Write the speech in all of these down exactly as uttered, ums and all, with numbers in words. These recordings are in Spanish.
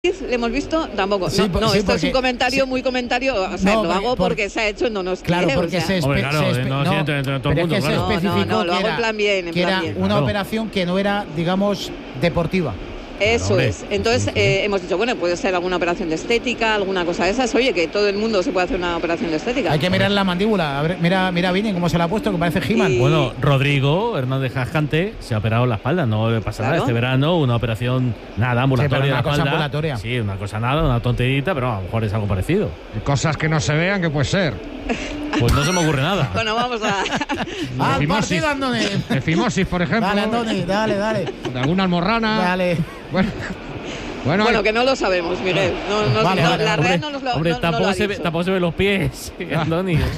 le hemos visto tampoco. Sí, no, no sí, esto porque, es un comentario sí, muy comentario. O sea, no, lo hago por, porque se ha hecho en Donosti. Claro, ¿eh? porque o sea, se, espe Hombre, claro, se espe no, no, entre, entre todo el mundo, pero es que claro. se especificó no, no, lo que hago era, en plan bien, en que plan era bien. una Claro. operación que no era, digamos, deportiva. Eso Claro, es. Entonces sí, sí. eh, hemos dicho, bueno, puede ser alguna operación de estética, alguna cosa de esas. Oye, que todo el mundo se puede hacer una operación de estética. Hay que mirar la mandíbula. A ver, mira, mira bien cómo se la ha puesto, que parece He-Man. Y- Bueno, Rodrigo Hernández Jascante se ha operado la espalda, no le pasa nada. Claro. Este verano, una operación, nada, ambulatoria. Sí, pero una de la cosa espalda. ambulatoria. Sí, una cosa nada, una tonterita, pero a lo mejor es algo parecido. Cosas que no se vean, que puede ser. Pues no se me ocurre nada. Bueno, vamos a. ¡Al Fimosis. partido, Andoni! De fimosis, por ejemplo. Dale, Andoni, dale, dale. De alguna almorrana. Dale. Bueno, bueno, Bueno, hay- que no lo sabemos, Miguel. No, no, Vale, no, vale, la hombre, red no nos lo, Hombre, no- no lo tampoco, ha se ve, dicho. tampoco se ve los pies, Andoni. No,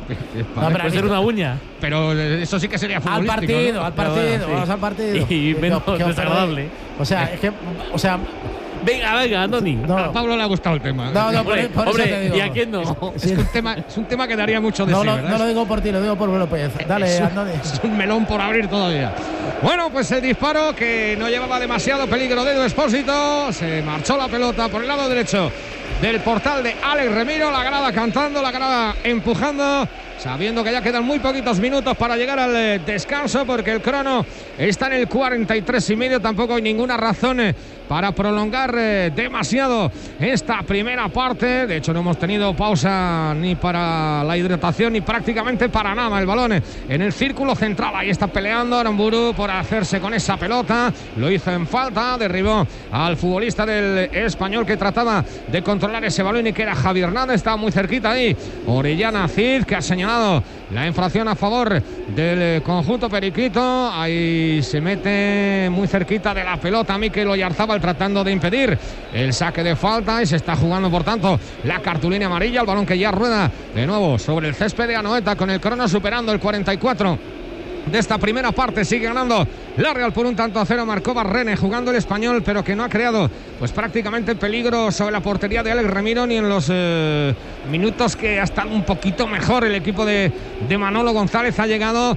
pero Puede ser una uña. pero eso sí que sería Al futbolístico, partido, ¿no? al partido, Pero bueno, sí. vamos al partido. Y Que- menos que os perdéis. desagradable. O sea, es que, o sea, Venga, venga, Andoni. no, A Pablo le ha gustado el tema. no, no, por, Hombre, por eso hombre, te digo. ¿y a quién no? Es, que un tema, es un tema que daría mucho de No, sí, lo, ¿verdad? no lo digo por ti, lo digo por López. Dale, es, un, Andoni. es un melón por abrir todavía. Bueno, pues el disparo que no llevaba demasiado peligro de Edu Expósito. Se marchó la pelota por el lado derecho del portal de Alex Remiro. La grada cantando, la grada empujando, sabiendo que ya quedan muy poquitos minutos para llegar al eh, descanso, porque el crono está en el cuarenta y tres y medio. Tampoco hay ninguna razón eh, para prolongar eh, demasiado esta primera parte. De hecho, no hemos tenido pausa ni para la hidratación ni prácticamente para nada. El balón eh, en el círculo central, ahí está peleando Aramburu por hacerse con esa pelota. Lo hizo en falta, derribó al futbolista del Español que trataba de controlar ese balón y que era Javier Hernández. Estaba muy cerquita ahí Orellana Cid, que ha señalado la infracción a favor del conjunto periquito. Ahí se mete muy cerquita de la pelota Mikel Oyarzábal, tratando de impedir el saque de falta, y se está jugando por tanto la cartulina amarilla. El balón que ya rueda de nuevo sobre el césped de Anoeta, con el crono superando el cuarenta y cuatro de esta primera parte. Sigue ganando la Real por un tanto a cero. Marcó Barrene jugando el Español, pero que no ha creado pues prácticamente peligro sobre la portería de Alex Remiro, ni en los eh, minutos que ha estado un poquito mejor el equipo de, de Manolo González. Ha llegado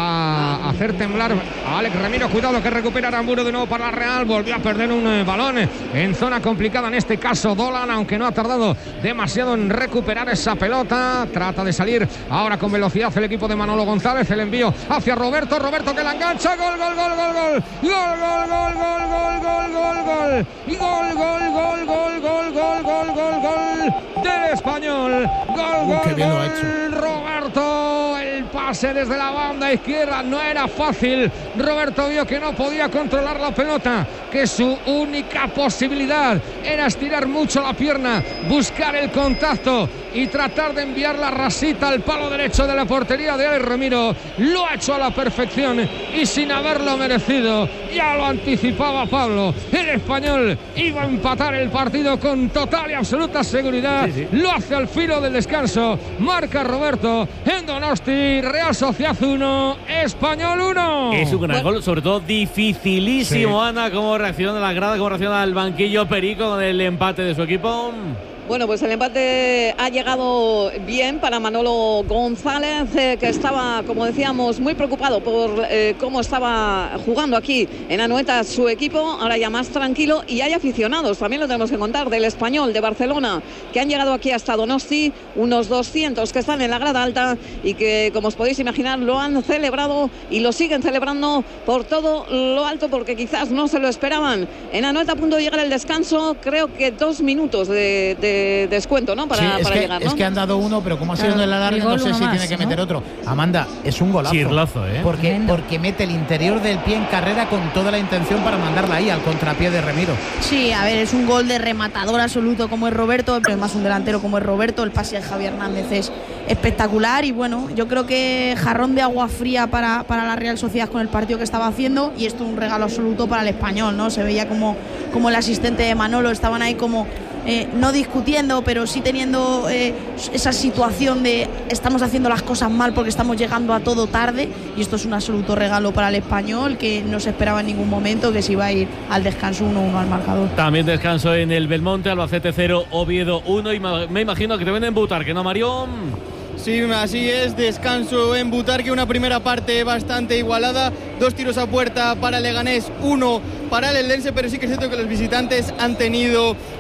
a hacer temblar a Alex Remiro. Cuidado que recupera Aramburu de nuevo para la Real. Volvió a perder un eh, balón en zona complicada, en este caso Dolan, aunque no ha tardado demasiado en recuperar esa pelota. Trata de salir ahora con velocidad el equipo de Manolo González. El envío hacia Roberto, Roberto que la engancha. Gol, gol, gol, gol, gol. Gol, gol, gol, gol, gol, gol, gol, gol. Y gol, gol, gol, gol, gol, gol, gol, gol, gol del Español. Gol, Uh, gol, qué bien lo ha gol. hecho. Roberto, el pase desde la banda izquierda no era fácil. Roberto vio que no podía controlar la pelota, que su única posibilidad era estirar mucho la pierna, buscar el contacto y tratar de enviar la rasita al palo derecho de la portería de Alex Remiro. Lo ha hecho a la perfección y sin haberlo merecido. Ya lo anticipaba Pablo. El Español iba a empatar el partido con total y absoluta seguridad. Sí, sí. Lo hace al filo del descanso. Marca Roberto en Donosti. Real Sociedad uno, Español uno. Es un gran Bueno. gol, sobre todo dificilísimo, Sí. Ana, cómo reacciona la grada, cómo reacciona el banquillo Perico con el empate de su equipo. Bueno, pues el empate ha llegado bien para Manolo González, eh, que estaba, como decíamos, muy preocupado por eh, cómo estaba jugando aquí en Anoeta su equipo. Ahora ya más tranquilo, y hay aficionados, también lo tenemos que contar, del Español de Barcelona, que han llegado aquí hasta Donosti, unos doscientos que están en la grada alta y que, como os podéis imaginar, lo han celebrado y lo siguen celebrando por todo lo alto, porque quizás no se lo esperaban. En Anoeta a punto de llegar el descanso, creo que dos minutos de, de descuento, ¿no? Para, Sí, es, para que, llegar, ¿no? es que han dado uno, pero como ha sido Claro, en el alargue, el no gol sé uno si más, tiene que ¿no? meter otro. Amanda, es un golazo. Chirlazo, ¿eh? Porque, Tremendo. porque mete el interior del pie en carrera con toda la intención para mandarla ahí al contrapié de Remiro. Sí, a ver, es un gol de rematador absoluto como es Roberto, pero es más un delantero como es Roberto. El pase de Javier Hernández es espectacular y bueno, yo creo que jarrón de agua fría para, para la Real Sociedad con el partido que estaba haciendo, y esto un regalo absoluto para el Español, ¿no? Se veía como, como el asistente de Manolo estaban ahí como eh, no discutiendo, pero sí teniendo eh, esa situación de estamos haciendo las cosas mal porque estamos llegando a todo tarde, y esto es un absoluto regalo para el Español, que no se esperaba en ningún momento que se iba a ir al descanso uno uno al marcador. También descanso en el Belmonte, Albacete cero, Oviedo uno, y me imagino que te ven a embutar, ¿que no, Marión? Sí, así es, descanso en Butarque, una primera parte bastante igualada, dos tiros a puerta para Leganés, uno para el Eldense, pero sí que es cierto que los visitantes han tenido